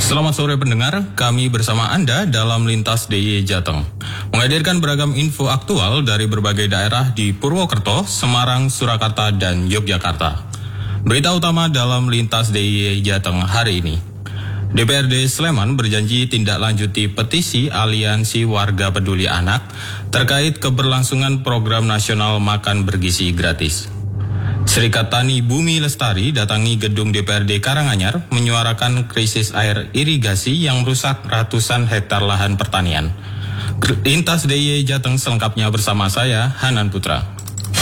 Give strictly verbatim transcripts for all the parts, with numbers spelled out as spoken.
Selamat sore pendengar, kami bersama Anda dalam Lintas D I Y Jateng. Menghadirkan beragam info aktual dari berbagai daerah di Purwokerto, Semarang, Surakarta, dan Yogyakarta. Berita utama dalam Lintas D I Y Jateng hari ini. D P R D Sleman berjanji tindak lanjuti petisi Aliansi Warga Peduli Anak terkait keberlangsungan program nasional makan bergizi gratis. Serikat Tani Bumi Lestari datangi gedung D P R D Karanganyar menyuarakan krisis air irigasi yang merusak ratusan hektar lahan pertanian. Lintas D I Y Jateng selengkapnya bersama saya, Hanan Putra.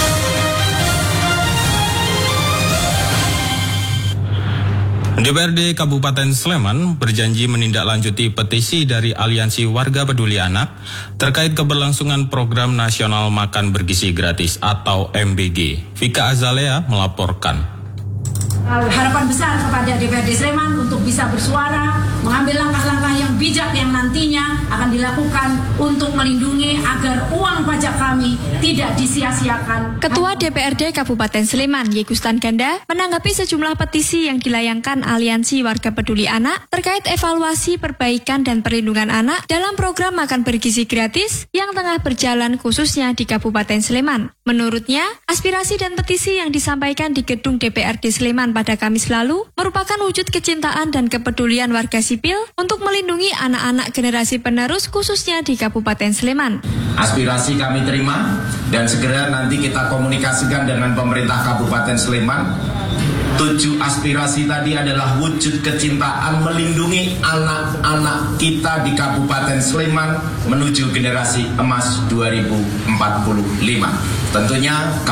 D P R D Kabupaten Sleman berjanji menindaklanjuti petisi dari Aliansi Warga Peduli Anak terkait keberlangsungan program nasional makan bergizi gratis atau M B G. Vika Azalea melaporkan. Harapan besar kepada D P R D Sleman untuk bisa bersuara, mengambil langkah-langkah yang bijak yang nantinya akan dilakukan untuk melindungi agar uang pajak kami tidak disia-siakan. Ketua D P R D Kabupaten Sleman, Yekustan Ganda, menanggapi sejumlah petisi yang dilayangkan Aliansi Warga Peduli Anak terkait evaluasi perbaikan dan perlindungan anak dalam program makan bergizi gratis yang tengah berjalan khususnya di Kabupaten Sleman. Menurutnya, aspirasi dan petisi yang disampaikan di gedung D P R D Sleman pada Kamis lalu merupakan wujud kecintaan dan kepedulian warga sipil untuk melindungi anak-anak generasi penerus khususnya di Kabupaten Sleman. Aspirasi kami terima dan segera nanti kita komunikasikan dengan pemerintah Kabupaten Sleman. Tujuh aspirasi tadi adalah wujud kecintaan melindungi anak-anak kita di Kabupaten Sleman menuju generasi emas dua ribu empat puluh lima. Tentunya